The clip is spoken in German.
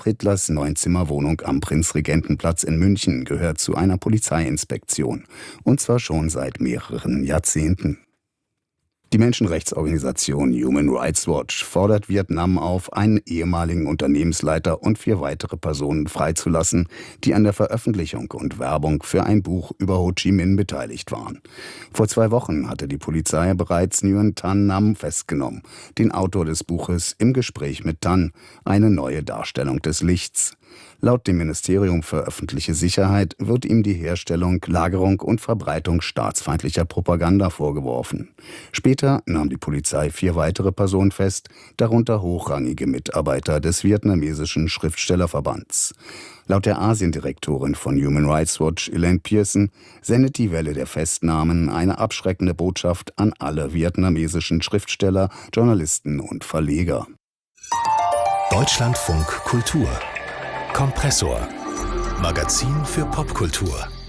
Hitlers Neunzimmerwohnung am Prinzregentenplatz in München gehört zu einer Polizeiinspektion. Und zwar schon seit mehreren Jahrzehnten. Die Menschenrechtsorganisation Human Rights Watch fordert Vietnam auf, einen ehemaligen Unternehmensleiter und 4 weitere Personen freizulassen, die an der Veröffentlichung und Werbung für ein Buch über Ho Chi Minh beteiligt waren. Vor 2 Wochen hatte die Polizei bereits Nguyen Thanh Nam festgenommen, den Autor des Buches Im Gespräch mit Thanh, eine neue Darstellung des Lichts. Laut dem Ministerium für öffentliche Sicherheit wird ihm die Herstellung, Lagerung und Verbreitung staatsfeindlicher Propaganda vorgeworfen. Später nahm die Polizei 4 weitere Personen fest, darunter hochrangige Mitarbeiter des vietnamesischen Schriftstellerverbands. Laut der Asiendirektorin von Human Rights Watch, Elaine Pearson, sendet die Welle der Festnahmen eine abschreckende Botschaft an alle vietnamesischen Schriftsteller, Journalisten und Verleger. Deutschlandfunk Kultur Kompressor. Magazin für Popkultur.